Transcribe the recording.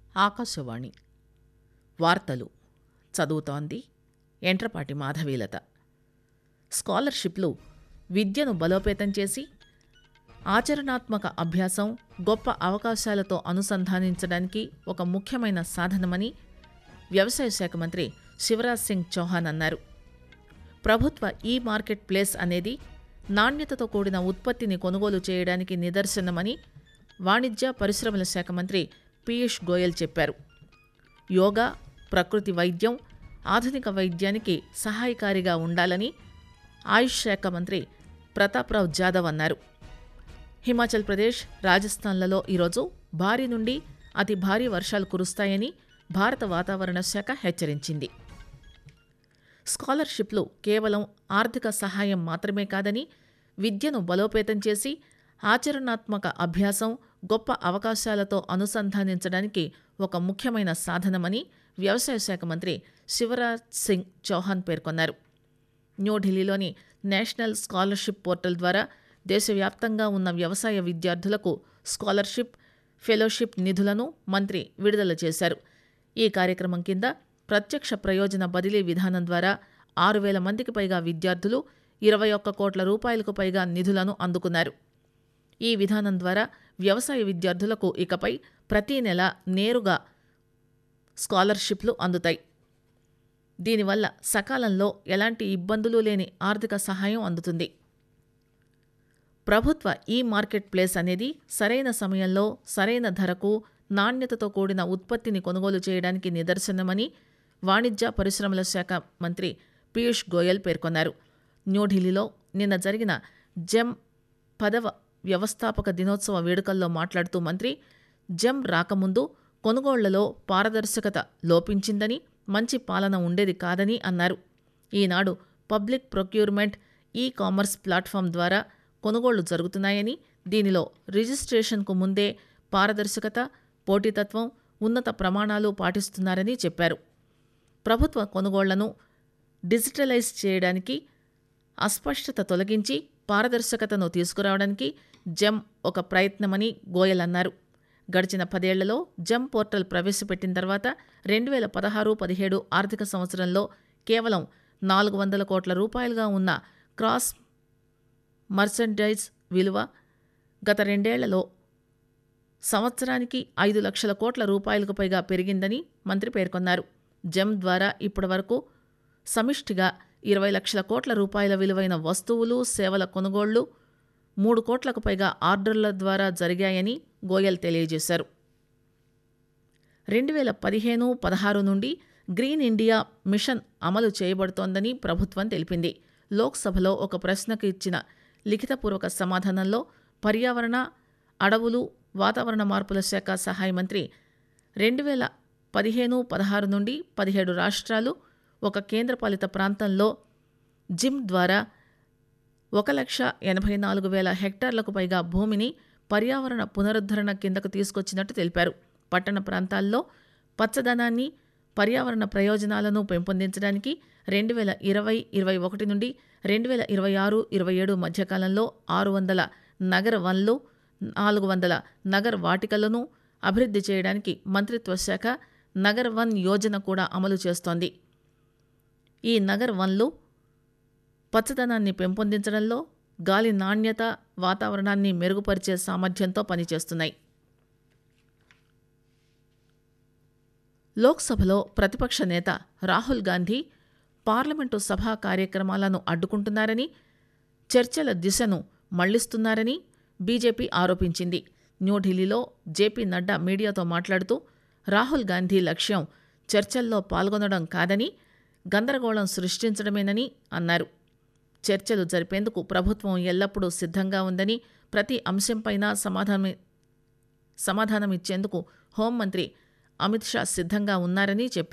ఆకాశవాణి వార్తలు చదువుతోంది ఎంట్రపాటి మాధవీలత. స్కాలర్షిప్లు విద్యను బలోపేతం చేసి ఆచరణాత్మక అభ్యాసం, గొప్ప అవకాశాలతో అనుసంధానించడానికి ఒక ముఖ్యమైన సాధనమని వ్యవసాయ శాఖ మంత్రి శివరాజ్ సింగ్ చౌహాన్ అన్నారు. ప్రభుత్వ ఈ మార్కెట్ ప్లేస్ అనేది నాణ్యతతో కూడిన ఉత్పత్తిని కొనుగోలు చేయడానికి నిదర్శనమని వాణిజ్య పరిశ్రమల శాఖ మంత్రి పీయూష్ గోయల్ చెప్పారు. యోగా, ప్రకృతి వైద్యం ఆధునిక వైద్యానికి సహాయకారిగా ఉండాలని ఆయుష్ శాఖ మంత్రి ప్రతాప్రావ్ జాదవ్ అన్నారు. హిమాచల్ ప్రదేశ్, రాజస్థాన్లలో ఈరోజు భారీ నుండి అతి భారీ వర్షాలు కురుస్తాయని భారత వాతావరణ శాఖ హెచ్చరించింది. స్కాలర్షిప్లు కేవలం ఆర్థిక సహాయం మాత్రమే కాదని, విద్యను బలోపేతం చేసి ఆచరణాత్మక అభ్యాసం, గొప్ప అవకాశాలతో అనుసంధానించడానికి ఒక ముఖ్యమైన సాధనమని వ్యవసాయ శాఖ మంత్రి శివరాజ్ సింగ్ చౌహాన్ పేర్కొన్నారు. న్యూఢిల్లీలోని నేషనల్ స్కాలర్షిప్ పోర్టల్ ద్వారా దేశవ్యాప్తంగా ఉన్న వ్యవసాయ విద్యార్థులకు స్కాలర్షిప్, ఫెలోషిప్ నిధులను మంత్రి విడుదల చేశారు. ఈ కార్యక్రమం కింద ప్రత్యక్ష ప్రయోజన బదిలీ విధానం ద్వారా 6,000 మందికి పైగా విద్యార్థులు 21 కోట్ల రూపాయలకు పైగా నిధులను అందుకున్నారు. ఈ విధానం ద్వారా వ్యవసాయ విద్యార్థులకు ఇకపై ప్రతీ నెల నేరుగా స్కాలర్షిప్లు అందుతాయి. దీనివల్ల సకాలంలో ఎలాంటి ఇబ్బందులు లేని ఆర్థిక సహాయం అందుతుంది. ప్రభుత్వ ఈ మార్కెట్ ప్లేస్ అనేది సరైన సమయంలో సరైన ధరకు నాణ్యతతో కూడిన ఉత్పత్తిని కొనుగోలు చేయడానికి నిదర్శనమని వాణిజ్య పరిశ్రమల శాఖ మంత్రి పీయూష్ గోయల్ పేర్కొన్నారు. న్యూఢిల్లీలో నిన్న జరిగిన జెమ్ 10వ వ్యవస్థాపక దినోత్సవ వేడుకల్లో మాట్లాడుతూ మంత్రి, జెమ్ రాకముందు కొనుగోళ్లలో పారదర్శకత లోపించిందని, మంచి పాలన ఉండేది కాదని అన్నారు. ఈనాడు public procurement, e commerce platform ద్వారా కొనుగోళ్లు జరుగుతున్నాయని, దీనిలో రిజిస్ట్రేషన్కు ముందే పారదర్శకత, పోటీతత్వం, ఉన్నత ప్రమాణాలు పాటిస్తున్నారని చెప్పారు. ప్రభుత్వ కొనుగోళ్లను డిజిటలైజ్ చేయడానికి, అస్పష్టత తొలగించి పారదర్శకతను తీసుకురావడానికి జెమ్ ఒక ప్రయత్నమని గోయల్ అన్నారు. గడిచిన 10 ఏళ్లలో జెమ్ పోర్టల్ ప్రవేశపెట్టిన తర్వాత 2016-17 ఆర్థిక సంవత్సరంలో కేవలం 400 కోట్ల రూపాయలుగా ఉన్న క్రాస్ మర్చండైజ్ విలువ గత 2 ఏళ్లలో సంవత్సరానికి 5 లక్షల కోట్ల రూపాయలకు పైగా పెరిగిందని మంత్రి పేర్కొన్నారు. జెమ్ ద్వారా ఇప్పటివరకు సమిష్టిగా 20 లక్షల కోట్ల రూపాయల విలువైన వస్తువులు, సేవల కొనుగోళ్లు, 3 కోట్లకు పైగా ఆర్డర్ల ద్వారా జరిగాయని గోయల్ తెలియజేశారు. 2015-16 నుండి గ్రీన్ ఇండియా మిషన్ అమలు చేయబడుతోందని ప్రభుత్వం తెలిపింది. లోక్సభలో ఒక ప్రశ్నకు ఇచ్చిన లిఖితపూర్వక సమాధానంలో పర్యావరణ, అడవులు, వాతావరణ మార్పుల శాఖ సహాయ మంత్రి 2015-16 నుండి 17 రాష్ట్రాలు, ఒక కేంద్రపాలిత ప్రాంతంలో జిమ్ ద్వారా 1,84,000 హెక్టార్లకు పైగా భూమిని పర్యావరణ పునరుద్ధరణ కిందకు తీసుకొచ్చినట్టు తెలిపారు. పట్టణ ప్రాంతాల్లో పచ్చదనాన్ని, పర్యావరణ ప్రయోజనాలను పెంపొందించడానికి 2020-21 నుండి 2026-27 మధ్యకాలంలో 600 నగర వన్లు, 400 నగర వాటికలను అభివృద్ధి చేయడానికి మంత్రిత్వ శాఖ నగర్ వన్ యోజన కూడా అమలు చేస్తోంది. ఈ నగర్ వన్లు పచ్చదనాన్ని పెంపొందించడంలో, గాలి నాణ్యత, వాతావరణాన్ని మెరుగుపరిచే సామర్థ్యంతో పనిచేస్తున్నాయి. లోక్సభలో ప్రతిపక్ష నేత రాహుల్ గాంధీ పార్లమెంటు సభా కార్యక్రమాలను అడ్డుకుంటున్నారని, చర్చల దిశను మళ్లిస్తున్నారని బీజేపీ ఆరోపించింది. న్యూఢిల్లీలో జేపీ నడ్డా మీడియాతో మాట్లాడుతూ, రాహుల్ గాంధీ లక్ష్యం చర్చల్లో పాల్గొనడం కాదని, గందరగోళం సృష్టించడమేనని అన్నారు. చర్చలు జరిపేందుకు ప్రభుత్వం ఎల్లప్పుడూ సిద్ధంగా ఉందని, ప్రతి అంశంపైనా సమాధానమిచ్చేందుకు హోంమంత్రి అమిత్ షా సిద్ధంగా ఉన్నారని చెప్పారు.